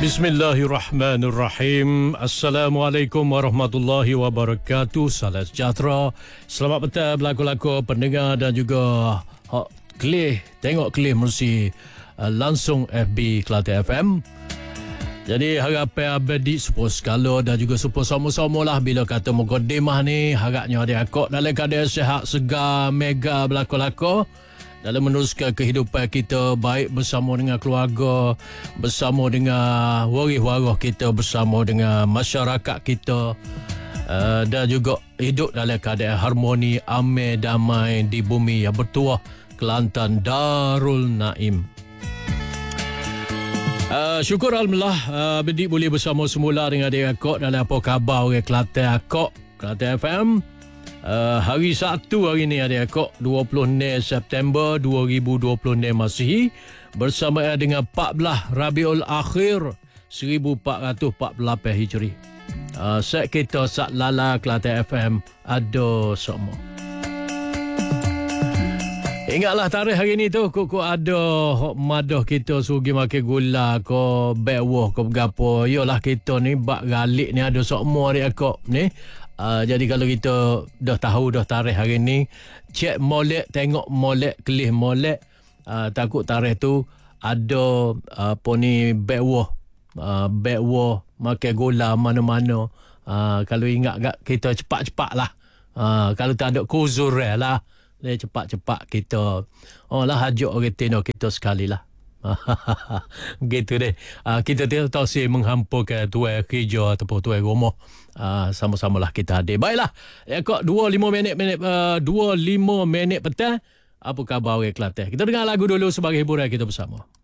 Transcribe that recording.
Bismillahirrahmanirrahim. Assalamualaikum warahmatullahi wabarakatuh. Salam sejahtera. Selamat petang berlaku-laku pendengar dan juga kelih tengok kelih menerusi langsung FB Kelantan FM. Jadi harap abadi supaya segala dan juga supaya sama-sama lah bila kata mukadimah ni harapnya ada akak dalam keadaan sihat segar mega berlaku-laku dalam meneruskan kehidupan kita baik bersama dengan keluarga, bersama dengan waris-waris kita, bersama dengan masyarakat kita dan juga hidup dalam keadaan harmoni, aman, damai di bumi yang bertuah Kelantan Darul Naim. Syukur Alhamdulillah Bedik boleh bersama semula dengan adik akak dalam apa khabar orang Kelantan akak Kelantan FM. Hari Sabtu hari ni adik akak 26 September 2026 Masihi bersama dengan 14 Rabiul Akhir 1448 Hijri. Set kita Sat Lala Kelantan FM ada semua. Ingatlah tarikh hari ni tu kok ada madah kita sugi makan gula ko bewah ko bergapo. Yalah kita ni bak galik ni ada semua adik akak ni. Jadi kalau kita dah tahu dah tarikh hari ni, cek molek, tengok molek, kelih molek, takut tarikh tu ada apa ni bewah makan gula mana-mana. Kalau ingat kita cepat-cepat lah. Kalau tak ada kuzur lah. Cepat-cepat kita lah hajuk orang tino kita sekali lah. Gitu deh. Kita tahu si menghamparkan tuan kerja ataupun tuan rumah. Sama-samalah kita hadir. Baiklah. Ya kok 25 minit petang. Apa khabar orang Kelantan? Kita dengar lagu dulu sebagai hiburan kita bersama.